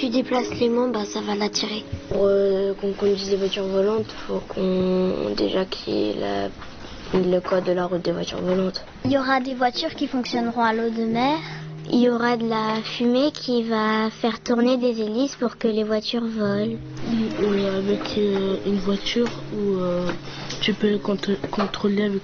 tu déplaces l'aimant, ça va l'attirer. Pour qu'on conduise des voitures volantes, il faut qu'on déjà qu'il y ait le code de la route des voitures volantes. Il y aura des voitures qui fonctionneront à l'eau de mer. Il y aura de la fumée qui va faire tourner des hélices pour que les voitures volent. Avec une voiture où tu peux le contrôler avec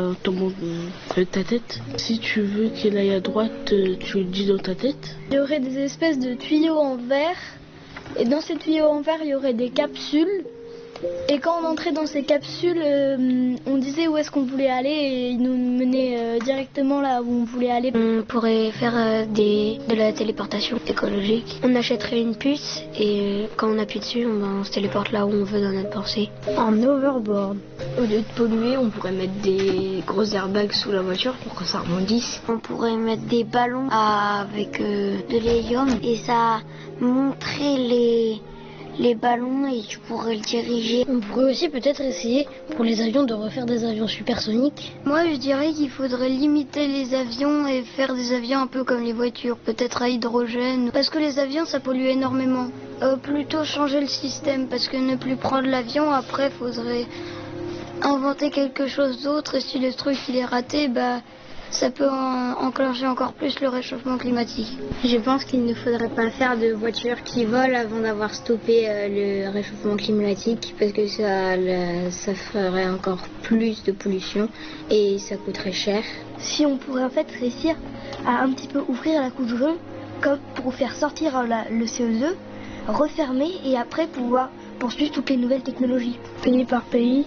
ta tête. Si tu veux qu'il aille à droite, tu le dis dans ta tête. Il y aurait des espèces de tuyaux en verre. Et dans ces tuyaux en verre, il y aurait des capsules. Et quand on entrait dans ces capsules, on disait où est-ce qu'on voulait aller et ils nous menaient directement là où on voulait aller. On pourrait faire de la téléportation écologique. On achèterait une puce et quand on appuie dessus, on se téléporte là où on veut dans notre pensée. En overboard. Au lieu de polluer, on pourrait mettre des gros airbags sous la voiture pour que ça rebondisse. On pourrait mettre des ballons avec de l'hélium et ça montrait les ballons et tu pourrais le diriger. On pourrait aussi peut-être essayer pour les avions de refaire des avions supersoniques. Moi je dirais qu'il faudrait limiter les avions et faire des avions un peu comme les voitures, peut-être à hydrogène. Parce que les avions ça pollue énormément. Plutôt changer le système parce que ne plus prendre l'avion, après faudrait inventer quelque chose d'autre et si le truc il est raté, ça peut enclencher encore plus le réchauffement climatique. Je pense qu'il ne faudrait pas faire de voitures qui volent avant d'avoir stoppé le réchauffement climatique parce que ça ferait encore plus de pollution et ça coûterait cher. Si on pourrait en fait réussir à un petit peu ouvrir la couche d'ozone comme pour faire sortir le CO2, refermer et après pouvoir poursuivre toutes les nouvelles technologies. Pays par pays,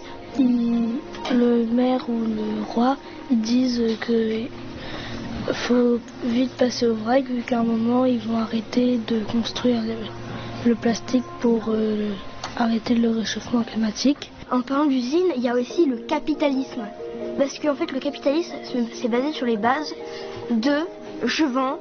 le maire ou le roi ils disent que faut vite passer au vrac vu qu'à un moment ils vont arrêter de construire le plastique pour arrêter le réchauffement climatique. En parlant d'usine, il y a aussi le capitalisme. Parce qu'en fait le capitalisme c'est basé sur les bases de je vends,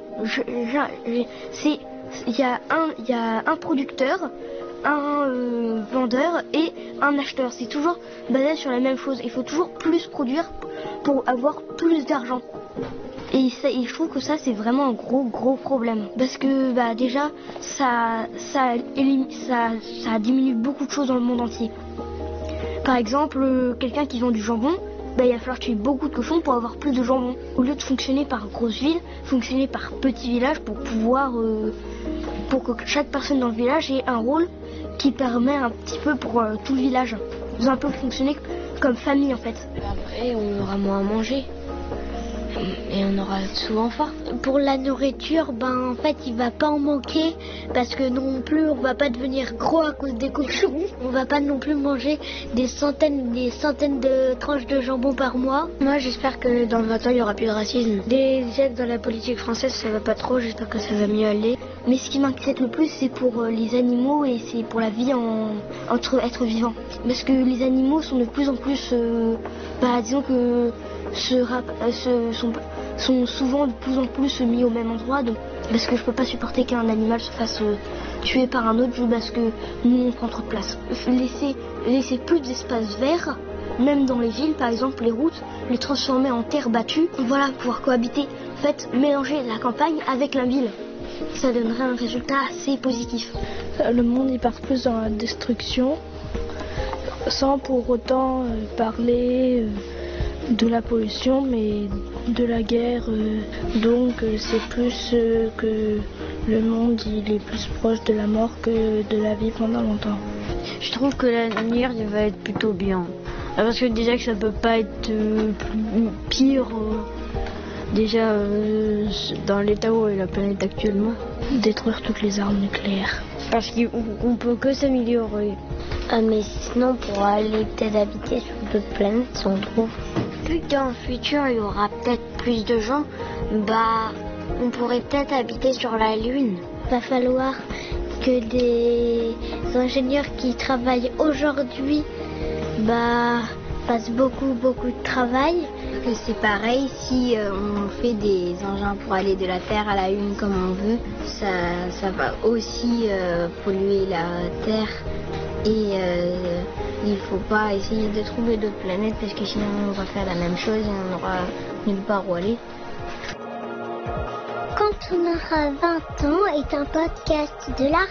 il y a un producteur, un vendeur et un acheteur. C'est toujours basé sur la même chose. Il faut toujours plus produire pour avoir plus d'argent. Et je trouve que ça c'est vraiment un gros problème. Parce que déjà ça diminue beaucoup de choses dans le monde entier. Par exemple, quelqu'un qui vend du jambon, il va falloir tuer beaucoup de cochons pour avoir plus de jambon. Au lieu de fonctionner par grosse ville, fonctionner par petits villages pour pouvoir pour que chaque personne dans le village ait un rôle qui permet un petit peu pour tout le village. Vous un peu fonctionner comme famille en fait. Après on aura moins à manger et on aura souvent faim. Pour la nourriture, en fait il va pas en manquer parce que non plus on va pas devenir gros à cause des cochons. On va pas non plus manger des centaines de tranches de jambon par mois. Moi j'espère que dans 20 ans il y aura plus de racisme. Déjà dans la politique française ça va pas trop, j'espère que ça va mieux aller. Mais ce qui m'inquiète le plus c'est pour les animaux et c'est pour la vie entre êtres vivants. Parce que les animaux sont de plus en plus, disons que sont souvent de plus en plus mis au même endroit. Donc, parce que je peux pas supporter qu'un animal se fasse tuer par un autre parce que nous on prend trop de place. Laisser plus d'espace vert, même dans les villes par exemple, les routes, les transformer en terre battue, voilà, pouvoir cohabiter. En fait, mélanger la campagne avec la ville. Ça donnerait un résultat assez positif. Le monde il part plus dans la destruction sans pour autant parler de la pollution mais de la guerre. Donc c'est plus que le monde il est plus proche de la mort que de la vie pendant longtemps. Je trouve que l'avenir il va être plutôt bien. Parce que déjà que ça peut pas être pire déjà dans l'état où est la planète actuellement. Détruire toutes les armes nucléaires. Parce qu'on peut que s'améliorer. Mais sinon pour aller peut-être habiter sur d'autres planètes si on trouve. Vu que dans le futur il y aura peut-être plus de gens, on pourrait peut-être habiter sur la Lune. Va falloir que des ingénieurs qui travaillent aujourd'hui fassent beaucoup de travail. Que c'est pareil si on fait des engins pour aller de la Terre à la Lune comme on veut, ça va aussi polluer la Terre et il faut pas essayer de trouver d'autres planètes parce que sinon on va faire la même chose et on n'aura nulle part où aller. Quand on aura 20 ans est un podcast de la